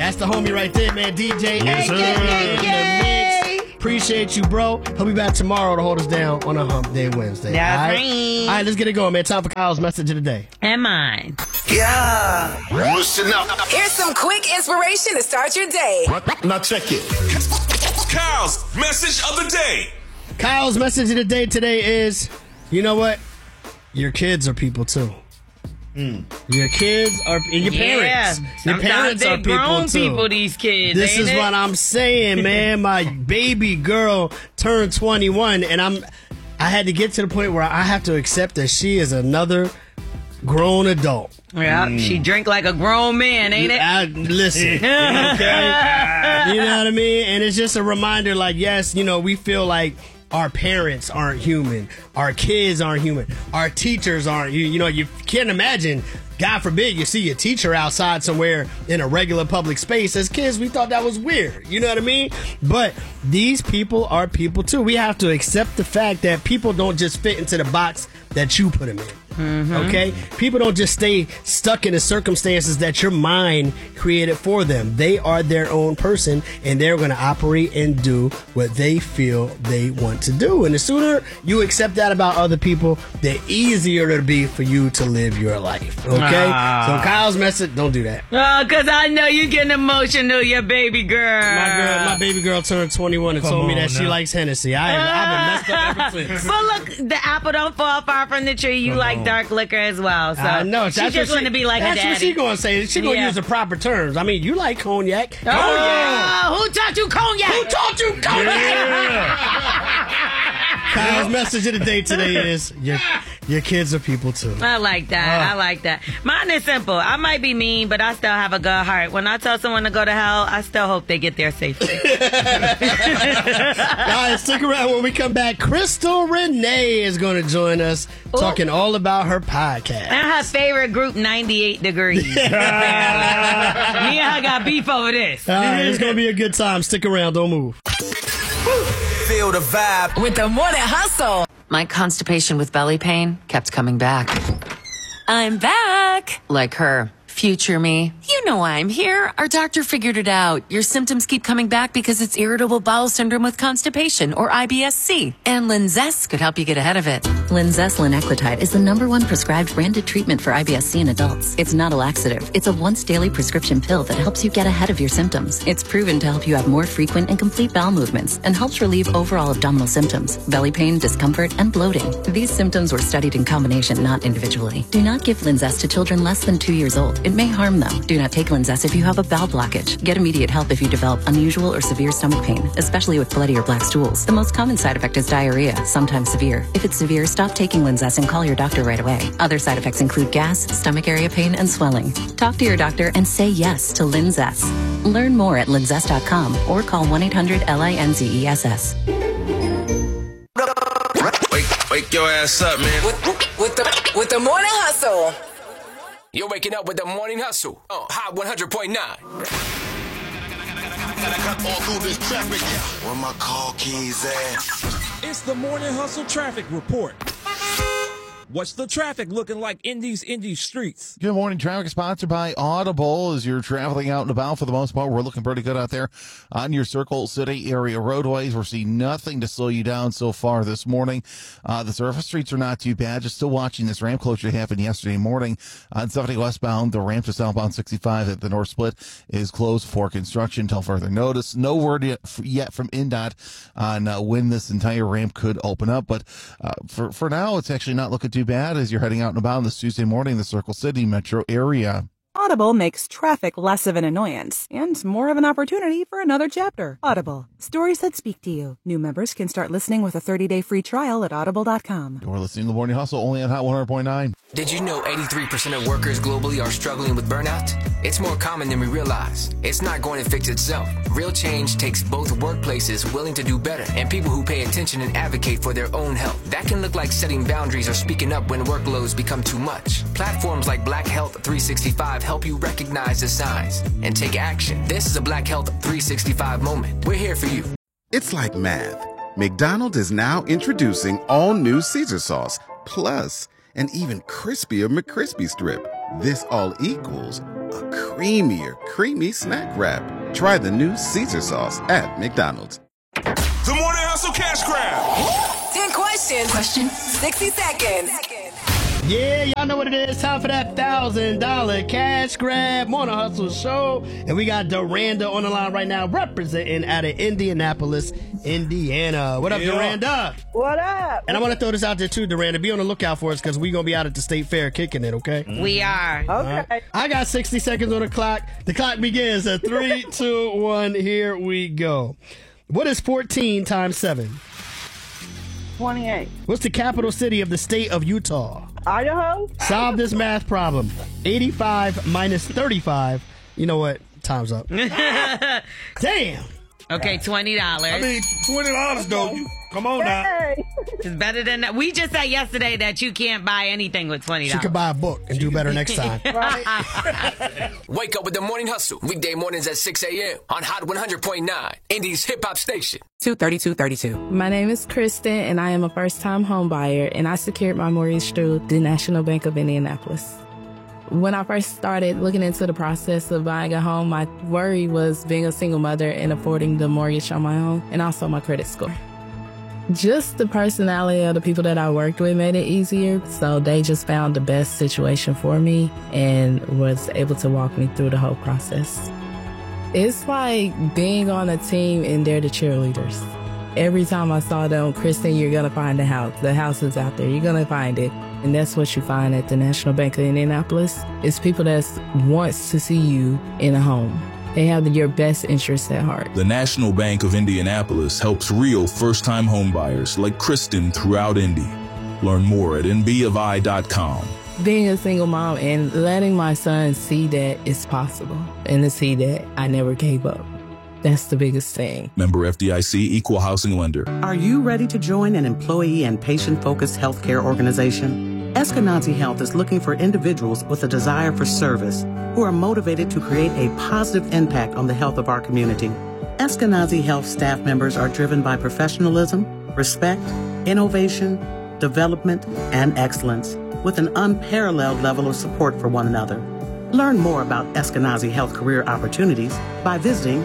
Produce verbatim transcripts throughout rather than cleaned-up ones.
That's the homie right there, man. D J. Yes, sir. in the mix. Appreciate you, bro. He'll be back tomorrow to hold us down on a Hump Day Wednesday. That's all right? right. All right, let's get it going, man. Time for Kyle's message of the day. And mine. Yeah. Listen up. Here's some quick inspiration to start your day. Now check it. Kyle's message of the day. Kyle's message of the day today is, you know what? Your kids are people too. Mm. Your kids are, and your Yeah. parents. Your Sometimes parents they are people grown too. people, these kids. This ain't is it? what I'm saying, man. My baby girl turned twenty-one, and I'm. I had to get to the point where I have to accept that she is another grown adult. Yeah, mm. She drink like a grown man, ain't it? I, listen, okay? You know what I mean? And it's just a reminder, like, yes, you know, we feel like our parents aren't human. Our kids aren't human. Our teachers aren't. You, you know, you can't imagine, God forbid, you see a teacher outside somewhere in a regular public space. As kids, we thought that was weird. You know what I mean? But these people are people, too. We have to accept the fact that people don't just fit into the box that you put them in. Mm-hmm. Okay? People don't just stay stuck in the circumstances that your mind created for them. They are their own person, and they're going to operate and do what they feel they want to do. And the sooner you accept that about other people, the easier it'll be for you to live your life. Okay? Ah. So Kyle's message, don't do that. Oh, because I know you getting emotional, your baby girl. My girl, my baby girl turned twenty-one and Come told me that now. she likes Hennessy. I have, I've been messed up ever since. But look, the apple don't fall far from the tree. You Come like on. dark liquor as well. So I know. She just want to be like her daddy. That's what she going to say. She going to yeah. use the proper terms. I mean, you like cognac. Oh, yeah. Who taught you cognac? Who taught you cognac? Yeah. Kyle's message of the day today is your your kids are people too. I like that. Uh. I like that. Mine is simple. I might be mean, but I still have a good heart. When I tell someone to go to hell, I still hope they get there safely. All right, stick around when we come back. Crystal Renee is going to join us Ooh. talking all about her podcast. And her favorite group, ninety-eight degrees. Me and her got beef over this. All right, it's going to be a good time. Stick around. Don't move. Feel the vibe with the Morning Hustle. My constipation with belly pain kept coming back. I'm back. Like her. Future me. You know I'm here. Our doctor figured it out. Your symptoms keep coming back because it's irritable bowel syndrome with constipation, or I B S C. And Linzess could help you get ahead of it. Linzess linaclotide is the number one prescribed branded treatment for I B S C in adults. It's not a laxative. It's a once daily prescription pill that helps you get ahead of your symptoms. It's proven to help you have more frequent and complete bowel movements and helps relieve overall abdominal symptoms, belly pain, discomfort, and bloating. These symptoms were studied in combination, not individually. Do not give Linzess to children less than two years old. It may harm them. Do not take Linzess if you have a bowel blockage. Get immediate help if you develop unusual or severe stomach pain, especially with bloody or black stools. The most common side effect is diarrhea, sometimes severe. If it's severe, stop taking Linzess and call your doctor right away. Other side effects include gas, stomach area pain, and swelling. Talk to your doctor and say yes to Linzess. Learn more at linzess dot com or call one eight hundred L I N Z E S S. Wake, wake your ass up, man. With, with, with, the, with the Morning Hustle. You're waking up with the Morning Hustle on Hot one hundred point nine. All through this traffic. Where my car keys at? It's the Morning Hustle traffic report. What's the traffic looking like in these in these streets? Good morning. Traffic sponsored by Audible. As you're traveling out and about, for the most part, we're looking pretty good out there on your Circle City area roadways. We're seeing nothing to slow you down so far this morning. Uh, the surface streets are not too bad. Just still watching this ramp closure that happened yesterday morning on seventy westbound. The ramp to southbound sixty-five at the North Split is closed for construction until further notice. No word yet, yet from N D O T on uh, when this entire ramp could open up. But uh, for, for now, it's actually not looking too bad as you're heading out and about this Tuesday morning in the Circle City metro area. Audible makes traffic less of an annoyance and more of an opportunity for another chapter. Audible. Stories that speak to you. New members can start listening with a thirty-day free trial at audible dot com. You're listening to The Morning Hustle only on Hot one hundred point nine. Did you know eighty-three percent of workers globally are struggling with burnout? It's more common than we realize. It's not going to fix itself. Real change takes both workplaces willing to do better and people who pay attention and advocate for their own health. That can look like setting boundaries or speaking up when workloads become too much. Platforms like Black Health three sixty-five help you recognize the signs and take action. This is a Black Health three sixty-five moment. We're here for you. It's like math. McDonald's is now introducing all new Caesar sauce, plus an even crispier McCrispy strip. This all equals a creamier, creamy snack wrap. Try the new Caesar sauce at McDonald's. The Morning Hustle Cash Grab. ten questions. Question. sixty seconds. Yeah, y'all know what it is. Time for that one thousand dollars cash grab. Morning Hustle Show. And we got Duranda on the line right now, representing out of Indianapolis, Indiana. What up, yeah. Duranda? What up? And I want to throw this out there too, Duranda. Be on the lookout for us because we're going to be out at the State Fair kicking it, okay? We are. Okay. Right. I got sixty seconds on the clock. The clock begins at three, two, one. Here we go. What is fourteen times seven? twenty-eight. What's the capital city of the state of Utah? Idaho. Solve this math problem. eighty-five minus thirty-five. You know what? Time's up. Damn. Okay, twenty dollars. I mean, twenty dollars though. You, come on now. Hey. It's better than that. We just said yesterday that you can't buy anything with twenty dollars. She could buy a book and do better next time. Right. Wake up with the Morning Hustle. Weekday mornings at six a.m. on Hot one hundred point nine, Indy's hip hop station. two thirty-two thirty-two. My name is Kristen, and I am a first-time home buyer, and I secured my mortgage through the National Bank of Indianapolis. When I first started looking into the process of buying a home, my worry was being a single mother and affording the mortgage on my own, and also my credit score. Just the personality of the people that I worked with made it easier, so they just found the best situation for me and was able to walk me through the whole process. It's like being on a team and they're the cheerleaders. Every time I saw them, Kristen, you're going to find the house. The house is out there. You're going to find it. And that's what you find at the National Bank of Indianapolis. It's people that wants to see you in a home. They have your best interests at heart. The National Bank of Indianapolis helps real first-time homebuyers like Kristen throughout Indy. Learn more at N B of I dot com. Being a single mom and letting my son see that it's possible and to see that I never gave up. That's the biggest thing. Member F D I C, Equal Housing Lender. Are you ready to join an employee and patient-focused healthcare organization? Eskenazi Health is looking for individuals with a desire for service who are motivated to create a positive impact on the health of our community. Eskenazi Health staff members are driven by professionalism, respect, innovation, development, and excellence, with an unparalleled level of support for one another. Learn more about Eskenazi Health career opportunities by visiting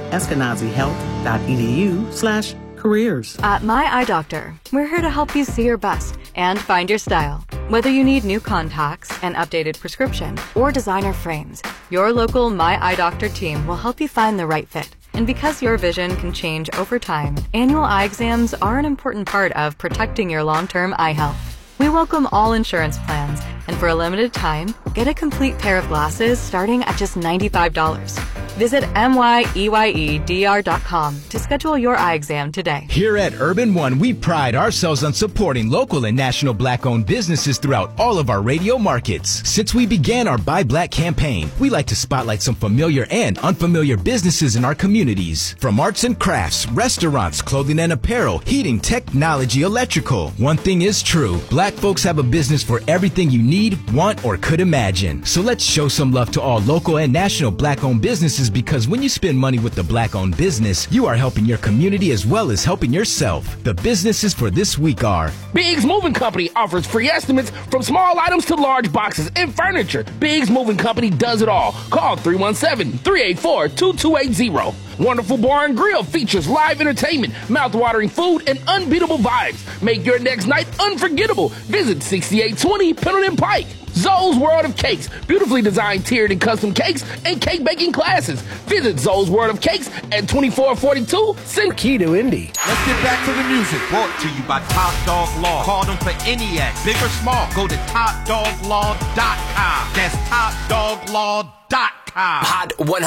eskenazihealth.edu slash careers. At My Eye Doctor, we're here to help you see your best and find your style. Whether you need new contacts, an updated prescription, or designer frames, your local My Eye Doctor team will help you find the right fit. And because your vision can change over time, annual eye exams are an important part of protecting your long-term eye health. We welcome all insurance plans, and for a limited time, get a complete pair of glasses starting at just ninety-five dollars. Visit M Y E Y E D R dot com to schedule your eye exam today. Here at Urban One, we pride ourselves on supporting local and national Black-owned businesses throughout all of our radio markets. Since we began our Buy Black campaign, we like to spotlight some familiar and unfamiliar businesses in our communities. From arts and crafts, restaurants, clothing and apparel, heating, technology, electrical. One thing is true, Black folks have a business for everything you need, want, or could imagine. So let's show some love to all local and national Black-owned businesses, because when you spend money with the Black-owned business, you are helping your community as well as helping yourself. The businesses for this week are: Biggs Moving Company offers free estimates from small items to large boxes and furniture. Biggs Moving Company does it all. Call three one seven, three eight four, two two eight zero. Wonderful Bar and Grill features live entertainment, mouth-watering food, and unbeatable vibes. Make your next night unforgettable. Visit sixty-eight twenty Pendleton Pike. Zoe's World of Cakes, beautifully designed tiered and custom cakes and cake baking classes. Visit Zoe's World of Cakes at twenty-four forty-two Sinquito, Indy. Let's get back to the music, brought to you by Top Dog Law. Call them for any act, big or small. Go to top dog law dot com. That's top dog law dot com. Hot one